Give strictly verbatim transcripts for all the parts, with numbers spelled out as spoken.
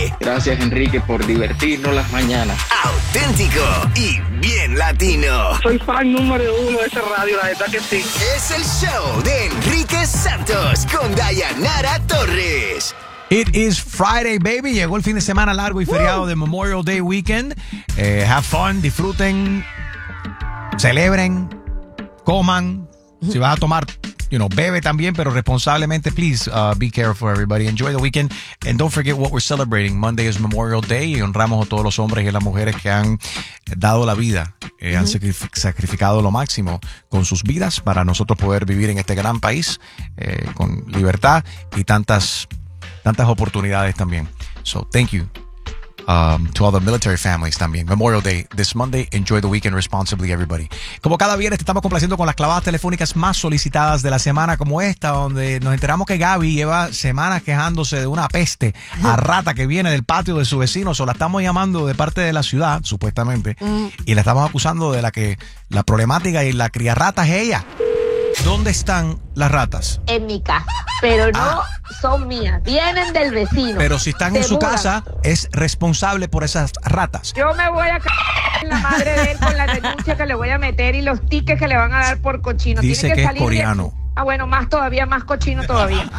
Enrique. Gracias, Enrique, por divertirnos las mañanas. Auténtico y bien latino. Soy fan número uno de esa radio, la verdad que sí. Es el show de Enrique Santos con Dayanara Torres. It is Friday, baby. Llegó el fin de semana largo y feriado de Memorial Day Weekend. Eh, have fun, disfruten, celebren, coman. Si vas a tomar, you know, bebe también, pero responsablemente. Please uh, be careful, everybody. Enjoy the weekend. And don't forget what we're celebrating. Monday is Memorial Day y honramos a todos los hombres y las mujeres que han dado la vida, eh, uh-huh. han sacrific- sacrificado lo máximo con sus vidas para nosotros poder vivir en este gran país eh, con libertad y tantas... tantas oportunidades también. So, thank you um, to all the military families también. Memorial Day, this Monday. Enjoy the weekend responsibly, everybody. Como cada viernes te estamos complaciendo con las clavadas telefónicas más solicitadas de la semana, como esta, donde nos enteramos que Gaby lleva semanas quejándose de una peste a rata que viene del patio de su vecino. So, la estamos llamando de parte de la ciudad, supuestamente, mm. y la estamos acusando de la que la problemática y la cría rata es ella. ¿Dónde están las ratas? En mi casa, pero no ah. son mías, vienen del vecino. Pero si están en su casa, es responsable por esas ratas. Yo me voy a cagar en la madre de él con la denuncia que le voy a meter y los tickets que le van a dar por cochino. Dice Tiene que, que salir es coreano. De... Ah, bueno, más todavía, más cochino todavía.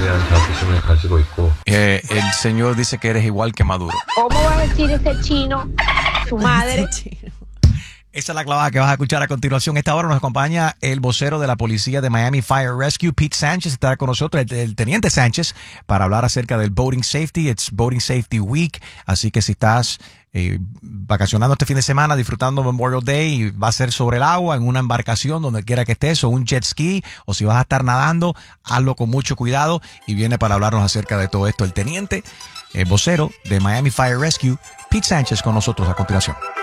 Eh, el señor dice que eres igual que Maduro. ¿Cómo va a decir ese chino? Su madre. Esa es la clavada que vas a escuchar a continuación. Esta hora nos acompaña el vocero de la policía de Miami Fire Rescue, Pete Sánchez, está con nosotros, el, el teniente Sánchez, para hablar acerca del Boating Safety. It's Boating Safety Week, así que si estás eh, vacacionando este fin de semana, disfrutando Memorial Day, y va a ser sobre el agua, en una embarcación, donde quiera que estés, o un jet ski, o si vas a estar nadando, hazlo con mucho cuidado. Y viene para hablarnos acerca de todo esto el teniente, el vocero de Miami Fire Rescue, Pete Sánchez, con nosotros a continuación.